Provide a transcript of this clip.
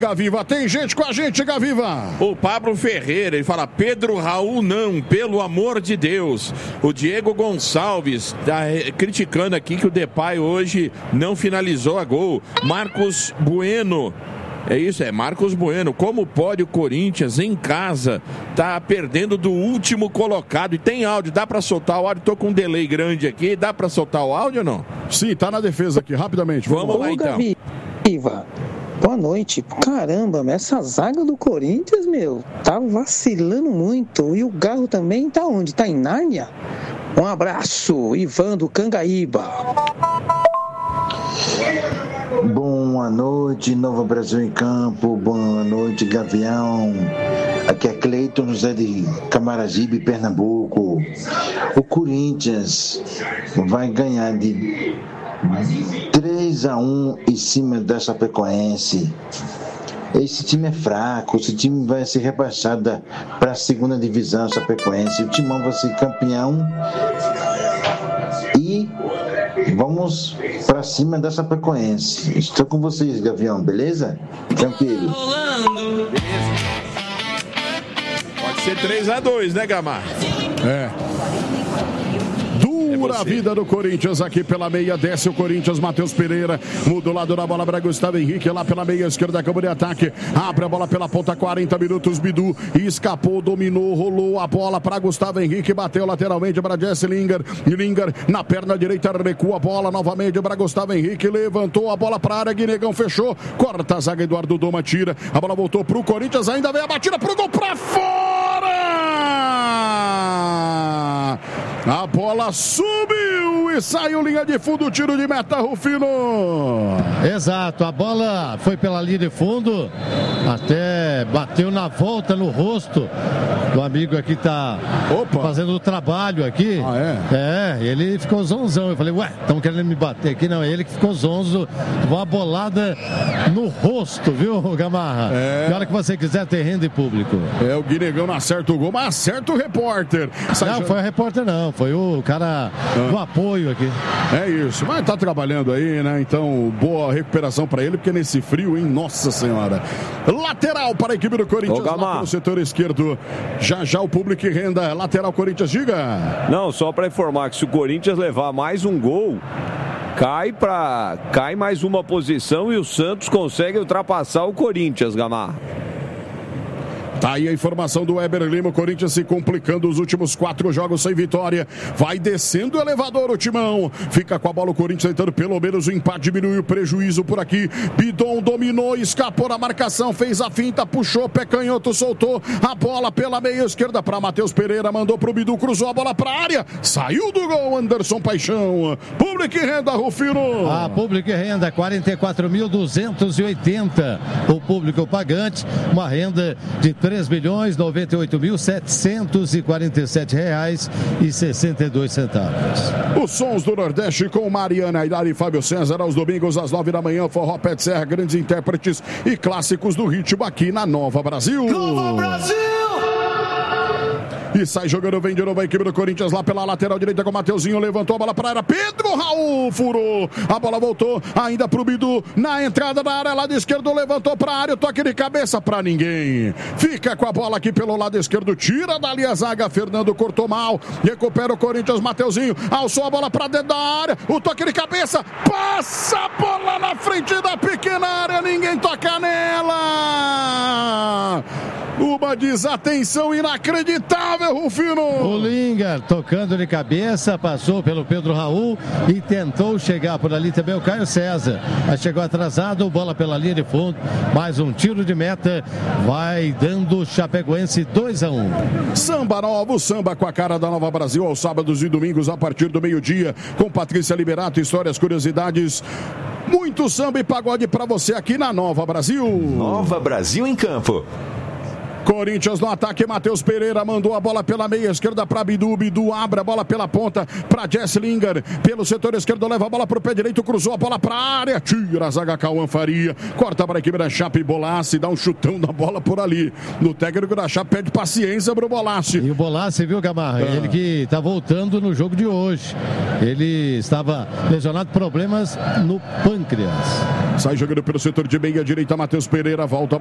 Gaviva, tem gente com a gente, Gaviva. O Pablo Ferreira, ele fala, Pedro Raul não, pelo amor de Deus. O Diego Gonçalves tá criticando aqui que o Depay hoje não finalizou a gol. Marcos Bueno, é isso, é Marcos Bueno. Como pode o Corinthians em casa tá perdendo do último colocado? E tem áudio, dá pra soltar o áudio? Tô com um delay grande aqui, dá pra soltar o áudio ou não? Sim, tá na defesa aqui, rapidamente. Vamos lá então. Gaviva. Boa noite. Caramba, essa zaga do Corinthians, tá vacilando muito. E o Garro também tá onde? Tá em Nárnia? Um abraço, Ivan do Cangaíba. Boa noite, Nova Brasil em Campo. Boa noite, Gavião. Aqui é Cleiton José de Camaragibe, Pernambuco. O Corinthians vai ganhar de 3-1 em cima da Chapecoense. Esse time é fraco, esse time vai ser rebaixado para a segunda divisão Chapecoense. O Timão vai ser campeão e vamos para cima da Chapecoense. Estou com vocês, Gavião, beleza? Tranquilo. Pode ser 3-2, né, Gamar? Dura a vida do Corinthians aqui pela meia, desce o Corinthians, Matheus Pereira, muda o lado da bola para Gustavo Henrique, lá pela meia esquerda, campo de ataque, abre a bola pela ponta, 40 minutos, Bidu, escapou, dominou, rolou a bola para Gustavo Henrique, bateu lateralmente para Jesse Lingard, e Lingard na perna direita, recua a bola novamente para Gustavo Henrique, levantou a bola para a área, Guinegão fechou, corta a zaga, Eduardo Doma tira, a bola voltou pro Corinthians, ainda vem a batida pro gol para fora! A bola subiu e saiu linha de fundo, tiro de meta, Rufino. Exato, a bola foi pela linha de fundo, até bateu na volta no rosto do amigo aqui que tá fazendo o trabalho aqui. Ele ficou zonzão. Eu falei, estão querendo me bater aqui? Não, ele que ficou zonzo, uma bolada no rosto, viu, Gamarra? E hora que você quiser ter renda e público. O Guinegão não acerta o gol, mas acerta o repórter. Não, foi o repórter não, foi o cara do apoio aqui. É isso, mas tá trabalhando aí, né? Então, boa recuperação pra ele, porque nesse frio, hein? Nossa Senhora. Lateral para a equipe do Corinthians, lá no setor esquerdo. Já o público e renda. Lateral Corinthians, diga. Não, só para informar que se o Corinthians levar mais um gol, cai mais uma posição e o Santos consegue ultrapassar o Corinthians, Gamarra. Tá aí a informação do Weber Lima, o Corinthians se complicando os últimos 4 jogos sem vitória. Vai descendo o elevador o Timão. Fica com a bola o Corinthians tentando pelo menos o empate, diminui o prejuízo por aqui. Bidon dominou, escapou na marcação, fez a finta, puxou, pé canhoto, soltou a bola pela meia esquerda para Matheus Pereira, mandou pro Bidu, cruzou a bola pra área, saiu do gol Anderson Paixão. Público e renda, Rufino. A público e renda, 44.280. O público pagante, uma renda de R$3.098.747,62. Os sons do Nordeste com Mariana Aidar e Fábio César aos domingos às 9 da manhã. Forró Pet Serra, grandes intérpretes e clássicos do ritmo aqui na Nova Brasil. Nova Brasil! E sai jogando, vem de novo a equipe do Corinthians lá pela lateral direita com o Mateuzinho, levantou a bola para a área, Pedro Raul furou, a bola voltou ainda pro Bidu, na entrada da área, lado esquerdo, levantou para a área, o toque de cabeça para ninguém, fica com a bola aqui pelo lado esquerdo, tira dali a zaga, Fernando cortou mal, recupera o Corinthians, Mateuzinho, alçou a bola para dentro da área, o toque de cabeça, passa a bola na frente da pequena área, ninguém toca nela. Uma desatenção inacreditável, Rufino. O Lingard tocando de cabeça, passou pelo Pedro Raul e tentou chegar por ali também o Caio César. Mas chegou atrasado, bola pela linha de fundo. Mais um tiro de meta, vai dando Chapecoense 2-1. Samba novo, samba com a cara da Nova Brasil aos sábados e domingos a partir do meio-dia. Com Patrícia Liberato, histórias, curiosidades. Muito samba e pagode pra você aqui na Nova Brasil. Nova Brasil em Campo. Corinthians no ataque, Matheus Pereira mandou a bola pela meia esquerda para Bidu. Bidu abre a bola pela ponta para Jesslinger. Pelo setor esquerdo, leva a bola para o pé direito, cruzou a bola para a área, tira a zaga Cauã Faria. Corta para a equipe da Chape, Bolassi dá um chutão da bola por ali. No técnico da Chape pede paciência para o Bolassi. E o Bolassi, viu, Gamarra? Ele que está voltando no jogo de hoje. Ele estava lesionado, problemas no pâncreas. Sai jogando pelo setor de meia direita, Matheus Pereira volta.